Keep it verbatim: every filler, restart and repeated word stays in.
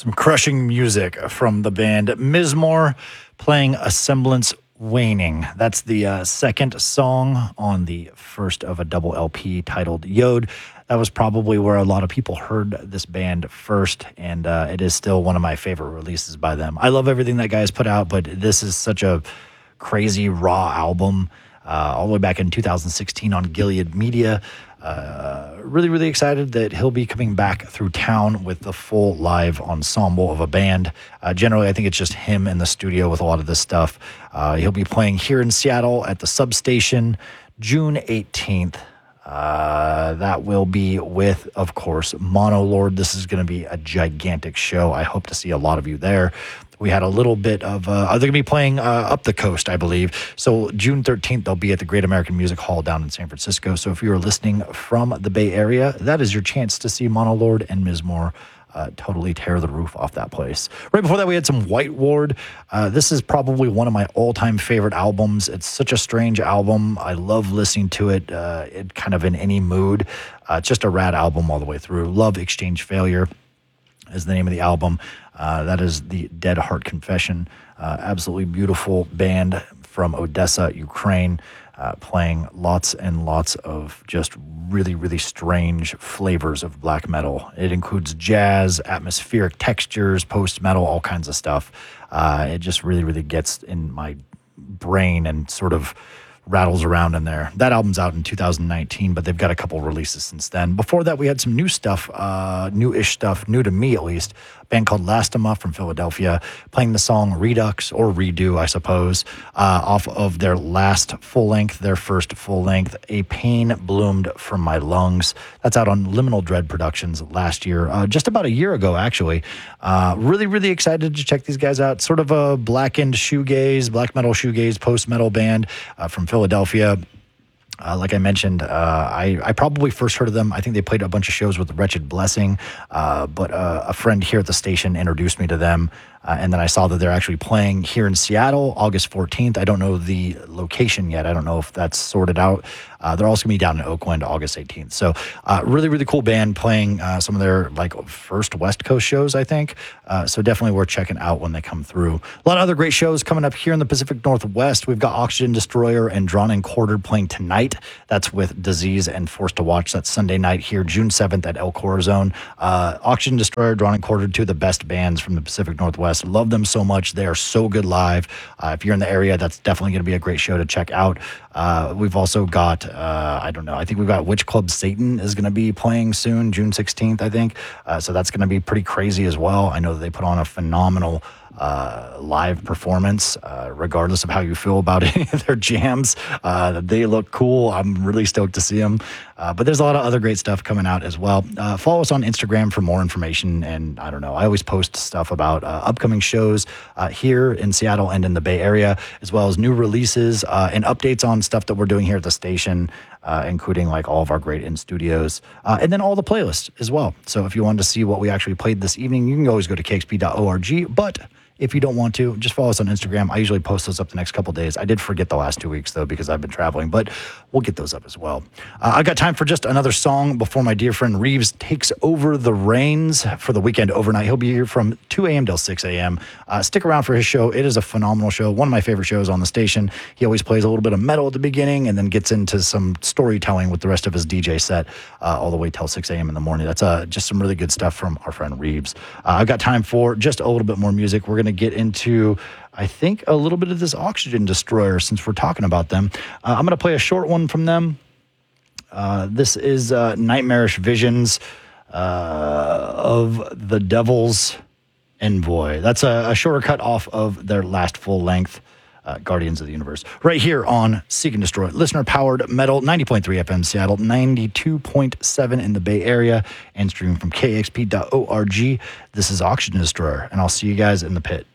Some crushing music from the band Mizmor playing A Semblance Waning. That's the uh, second song on the first of a double L P titled Yod. That was probably where a lot of people heard this band first, and uh, it is still one of my favorite releases by them. I love everything that guy's put out, but this is such a crazy, raw album, uh, all the way back in two thousand sixteen on Gilead Media. Uh, really, really excited that he'll be coming back through town with the full live ensemble of a band. Uh, generally, I think it's just him in the studio with a lot of this stuff. Uh, he'll be playing here in Seattle at the Substation June eighteenth. Uh, that will be with, of course, Monolord. This is going to be a gigantic show. I hope to see a lot of you there. We had a little bit of, uh, they're going to be playing uh, up the coast, I believe. So June thirteenth, they'll be at the Great American Music Hall down in San Francisco. So if you're listening from the Bay Area, that is your chance to see Monolord and Mizmor uh, totally tear the roof off that place. Right before that, we had some White Ward. Uh, this is probably one of my all-time favorite albums. It's such a strange album. I love listening to it, uh, it kind of in any mood. Uh, it's just a rad album all the way through. Love Exchange Failure is the name of the album. Uh, that is the Dead Heart Confession. Uh, absolutely beautiful band from Odessa, Ukraine, uh, playing lots and lots of just really, really strange flavors of black metal. It includes jazz, atmospheric textures, post-metal, all kinds of stuff. Uh, it just really, really gets in my brain and sort of rattles around in there. That album's out in two thousand nineteen, but they've got a couple releases since then. Before that, we had some new stuff, uh, new-ish stuff, new to me at least. A band called Lastema from Philadelphia, playing the song Redux, or Redo, I suppose, uh, off of their last full-length, their first full-length, A Pain Bloomed From My Lungs. That's out on Liminal Dread Productions last year, uh, just about a year ago, actually. Uh, really, really excited to check these guys out. Sort of a blackened shoegaze, black metal shoegaze, post-metal band uh, from Philadelphia. Uh, like I mentioned, uh, I, I probably first heard of them. I think they played a bunch of shows with Wretched Blessing, uh, but uh, a friend here at the station introduced me to them. Uh, and then I saw that they're actually playing here in Seattle, August fourteenth. I don't know the location yet. I don't know if that's sorted out. Uh, they're also going to be down in Oakland, August eighteenth. So uh, really, really cool band playing uh, some of their like first West Coast shows, I think. Uh, so definitely worth checking out when they come through. A lot of other great shows coming up here in the Pacific Northwest. We've got Oxygen Destroyer and Drawn and Quartered playing tonight. That's with Disease and Forced to Watch. That's Sunday night here, June seventh at El Corazon. Uh, Oxygen Destroyer, Drawn and Quartered, two of the best bands from the Pacific Northwest. Love them so much. They are so good live. Uh, if you're in the area, that's definitely going to be a great show to check out. Uh, we've also got, uh, I don't know, I think we've got Witch Club Satan is going to be playing soon, June sixteenth, I think. Uh, so that's going to be pretty crazy as well. I know that they put on a phenomenal uh, live performance, uh, regardless of how you feel about any of their jams. Uh, they look cool. I'm really stoked to see them. Uh, but there's a lot of other great stuff coming out as well. Uh, follow us on Instagram for more information. And I don't know, I always post stuff about uh, upcoming shows uh, here in Seattle and in the Bay Area, as well as new releases uh, and updates on stuff that we're doing here at the station, uh, including like all of our great in studios, uh, and then all the playlists as well. So if you wanted to see what we actually played this evening, you can always go to k x p dot org. But if you don't want to, just follow us on Instagram. I usually post those up the next couple of days. I did forget the last two weeks, though, because I've been traveling, but we'll get those up as well. Uh, I got time for just another song before my dear friend Reeves takes over the reins for the weekend overnight. He'll be here from two a.m. till six a.m. Uh, stick around for his show. It is a phenomenal show. One of my favorite shows on the station. He always plays a little bit of metal at the beginning and then gets into some storytelling with the rest of his D J set uh, all the way till six a.m. in the morning. That's uh, just some really good stuff from our friend Reeves. Uh, I've got time for just a little bit more music. We're going to get into, I think, a little bit of this Oxygen Destroyer since we're talking about them. Uh, I'm going to play a short one from them. Uh, this is uh, Nightmarish Visions uh, of the Devil's Envoy. That's a, a shorter cut off of their last full length, uh, Guardians of the Universe, right here on Seek and Destroy. Listener-powered metal, ninety point three F M Seattle, ninety-two point seven in the Bay Area, and streaming from k x p dot org. This is Oxygen Destroyer, and I'll see you guys in the pit.